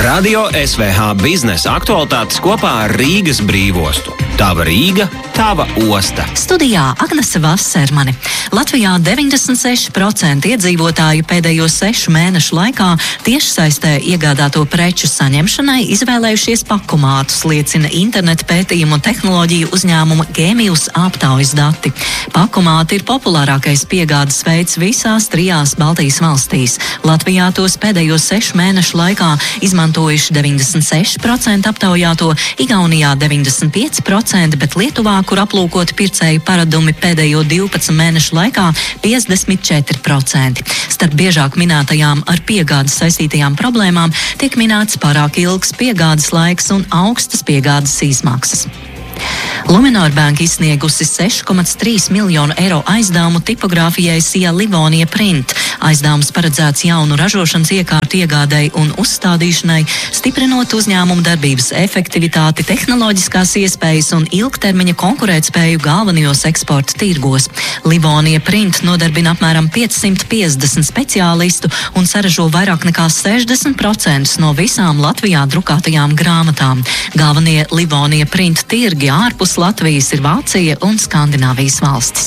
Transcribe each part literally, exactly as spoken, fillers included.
Radio S V H biznesa aktualitātes kopā ar Rīgas brīvostu. Tava Rīga, tava osta. Studijā Agnese Vassermane. Latvijā deviņdesmit seši procenti iedzīvotāju pēdējo sešu mēnešu laikā tiešsaistē iegādāto preču saņemšanai izvēlējušies pakomātus, liecina interneta pētījumu un tehnoloģiju uzņēmuma Genius aptaujas dati. Pakomāti ir populārākais piegādes veids visās trijās Baltijas valstīs. Latvijā tos pēdējo sešu mēnešu laikā izmantojuši deviņdesmit seši procenti aptaujāto, Igaunijā deviņdesmit pieci procenti, bet Lietuvā, kur aplūkoti pircēju paradumi pēdējo divpadsmit mēnešu laikā, piecdesmit četri procenti. Starp biežāk minētajām ar piegādes saistītajām problēmām tiek minēts pārāk ilgs piegādes laiks un augstas piegādes izmaksas. Luminor Bank izsniegusi seši komats trīs miljonu eiro aizdevumu tipogrāfijai Sija Livonia Print. Aizdevums paredzēts jaunu ražošanas iekārtu iegādei un uzstādīšanai, stiprinot uzņēmumu darbības efektivitāti, tehnoloģiskās iespējas un ilgtermiņa konkurētspēju galvenajos eksporta tirgos. Livonia Print nodarbina apmēram piecsimt piecdesmit speciālistu un saražo vairāk nekā sešdesmit procenti no visām Latvijā drukātajām grāmatām. Galvenie Livonia Print tirgi ārpus Latvijas ir Vācija un Skandināvijas valstis.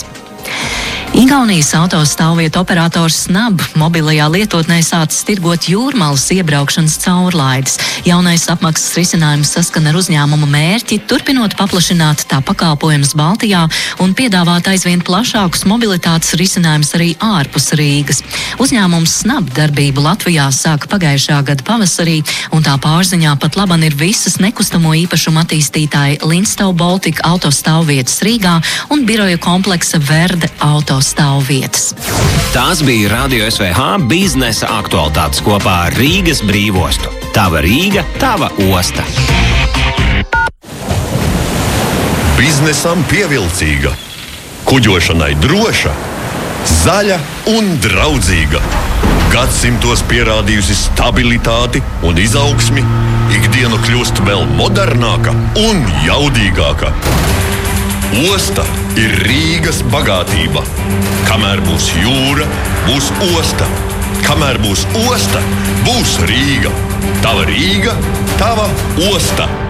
Igaunijas autostāvvietu operators Snab mobilajā lietotnē sācis tirgot jūrmalas iebraukšanas caurlaides. Jaunais apmaksas risinājums saskan ar uzņēmuma mērķi, turpinot paplašināt tā pakalpojumus Baltijā un piedāvāt aizvien plašākus mobilitātes risinājumus arī ārpus Rīgas. Uzņēmums Snab darbību Latvijā sāka pagājušā gada pavasarī, un tā pārziņā pat laban ir visas nekustamo īpašumu attīstītāji Linstow Baltic autostāvvietas Rīgā un biroju kompleksa Verde autostāvvietas. Stāvvietas. Tās bija Radio S V H biznesa aktualitātes kopā ar Rīgas brīvostu. Tava Rīga, tava osta. Biznesam pievilcīga, kuģošanai droša, zaļa un draudzīga. Gadsimtos pierādījusi stabilitāti un izaugsmi, ikdiena kļūst vēl modernāka un jaudīgāka. Osta ir Rīgas bagātība. Kamēr būs jūra, būs osta. Kamēr būs osta, būs Rīga. Tava Rīga, tava osta.